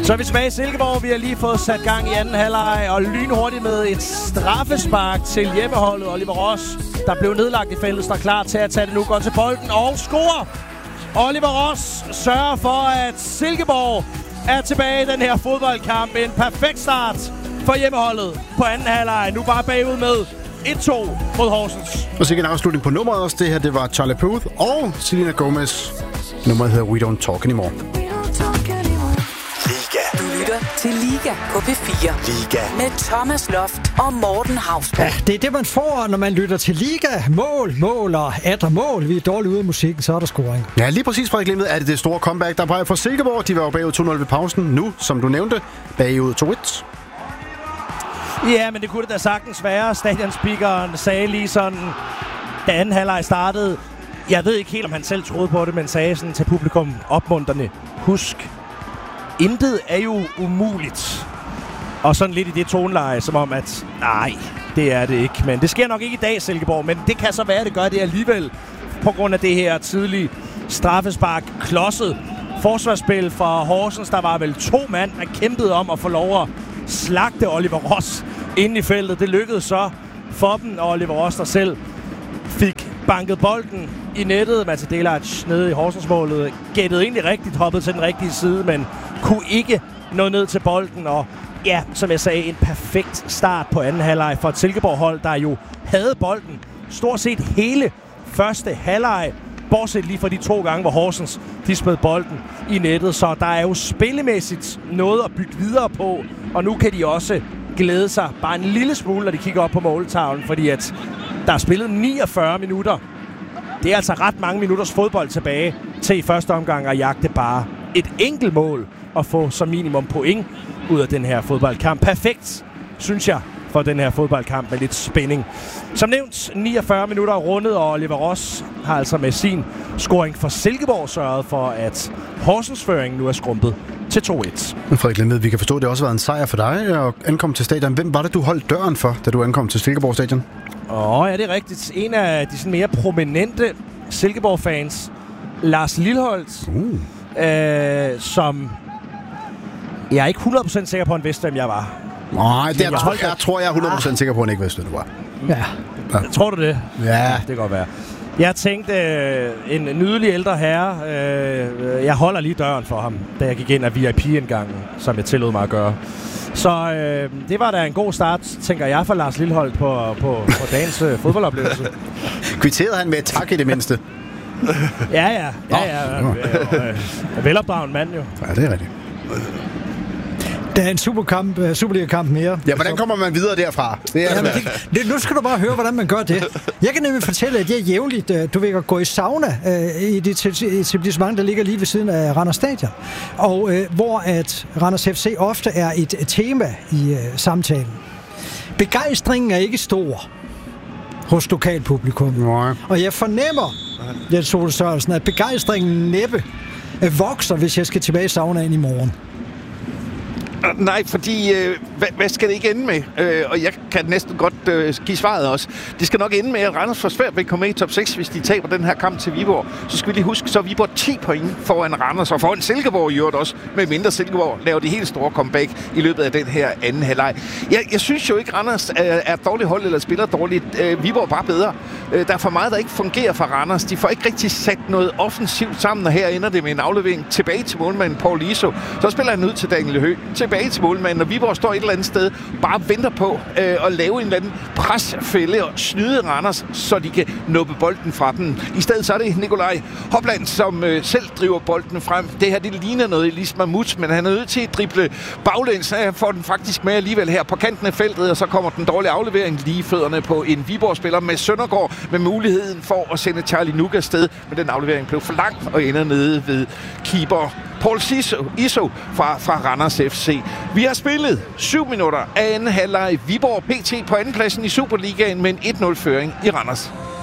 Så er vi tilbage i Silkeborg. Vi har lige fået sat gang i anden halvleg, og lynhurtigt med et straffespark til hjemmeholdet. Oliver Ross, der blev nedlagt i feltet, står klar til at tage det nu. Går til bolden og scorer. Oliver Ross sørger for, at Silkeborg er tilbage i den her fodboldkamp. En perfekt start for hjemmeholdet på anden halvleg. Nu bare bagud med 1-2 mod Horsens. Og så en afslutning på nummeret også. Det her, det var Charlie Puth og Selena Gomez. Nummeret hedder We Don't Talk Anymore. Du lytter til Liga på P4. Liga. Med Thomas Loft og Morten Hausborg. Ja, det er det, man får, når man lytter til Liga. Mål og atter mål. Vi er dårligt ude af musikken, så er der scoring. Ja, lige præcis, Frederik Limmed, er det store comeback, der peger for Silkeborg. De var jo bagud 2-0 ved pausen. Nu, som du nævnte, bagud 2-1. Ja, men det kunne det da sagtens være. Stadionspeakeren sagde lige sådan, da anden halvleg startede. Jeg ved ikke helt, om han selv troede på det, men sagde sådan til publikum opmuntrende. Husk, intet er jo umuligt. Og sådan lidt i det toneleje, som om at, nej, det er det ikke. Men det sker nok ikke i dag, Silkeborg. Men det kan så være, det gør det alligevel. På grund af det her tidlige straffespark. Klodset forsvarsspil fra Horsens. Der var vel 2 mand, der kæmpede om at få lov at slagte Oliver Ross inde i feltet. Det lykkedes så for dem, og Oliver Ross, der selv fik banket bolden i nettet. Mats Delac nede i Horsensmålet gættede egentlig rigtigt, hoppede til den rigtige side, men kunne ikke nå ned til bolden. Og ja, som jeg sagde, en perfekt start på anden halvleg for et Silkeborg-hold, der jo havde bolden stort set hele første halvleg, bortset lige fra de 2 gange, hvor Horsens de smed bolden i nettet. Så der er jo spillemæssigt noget at bygge videre på, og nu kan de også glæde sig bare en lille smule, når de kigger op på måltavlen, fordi at der er spillet 49 minutter. Det er altså ret mange minutters fodbold tilbage til i første omgang at jagte bare et enkelt mål og få som minimum point ud af den her fodboldkamp. Perfekt, synes jeg, for den her fodboldkamp med lidt spænding. Som nævnt, 49 minutter rundet, og Oliver Ross har altså med sin scoring for Silkeborg sørget for, at Horsens føring nu er skrumpet til 2-1. Frederik Lemmed, vi kan forstå, at det også har været en sejr for dig at ankomme til stadion. Hvem var det, du holdt døren for, da du ankom til Silkeborg stadion? Ja, det er rigtigt. En af de sådan mere prominente Silkeborg-fans, Lars Lilholt, som jeg er ikke 100% sikker på, at han vidste, hvem jeg var. Nej, jeg tror, jeg er 100% sikker på, at han ikke vidste, hvem du var. Ja. Tror du det? Ja. Det kan godt være. Jeg tænkte, en nydelig ældre herre, jeg holder lige døren for ham, da jeg gik ind af VIP-indgangen, som jeg tillod mig at gøre. Så det var da en god start, tænker jeg, for Lars Lilholt på dagens fodboldoplevelse. Kvitterede han med et tak i det mindste? Ja. Velopdragen mand jo. Ja, det er rigtigt. Der er en Superliga-kamp mere. Ja, hvordan kommer man videre derfra? Nu skal du bare høre, hvordan man gør det. Jeg kan nemlig fortælle, at jeg jævnligt, går i sauna i det etablissement, der ligger lige ved siden af Randers Stadion. Og hvor at Randers FC ofte er et tema i samtalen. Begejstringen er ikke stor hos lokalpublikum. Nej. Og jeg fornemmer, Jens Ole Sørensen, at begejstringen næppe vokser, hvis jeg skal tilbage i saunaen i morgen. Nej, fordi hvad skal det ikke ende med? Og jeg kan næsten godt give svaret også. Det skal nok ende med, at Randers får svært ved at komme med i top 6, hvis de taber den her kamp til Viborg. Så skal vi lige huske, så er Viborg 10 point foran Randers, og foran Silkeborg i øvrigt også, med mindre Silkeborg laver de helt store comeback i løbet af den her anden halvleg. Jeg synes jo ikke, Randers er et dårligt hold eller spiller dårligt. Viborg er bare bedre. Der er for meget, der ikke fungerer for Randers. De får ikke rigtig sat noget offensivt sammen, og her ender det med en aflevering tilbage til målmanden Paul Iso. Så spiller han ud til Daniel Høgh. Tilbage til målmanden, og Viborg står et eller andet sted, bare venter på at lave en eller anden presfælde og snyde Randers, så de kan nuppe bolden fra dem. I stedet så er det Nikolaj Hopland, som selv driver bolden frem. Det her, det ligner noget Elis Mahmoud, men han er nødt til at drible baglæns. Han får den faktisk med alligevel her på kanten af feltet, og så kommer den dårlige aflevering lige fødderne på en Viborg-spiller med Søndergaard, med muligheden for at sende Charlie Nuka afsted, men den aflevering blev for lang og ender nede ved keeper Paul Iso fra Randers FC. Vi har spillet 7 minutter af anden halvleg. Viborg PT på andenpladsen i Superligaen med en 1-0-føring i Randers.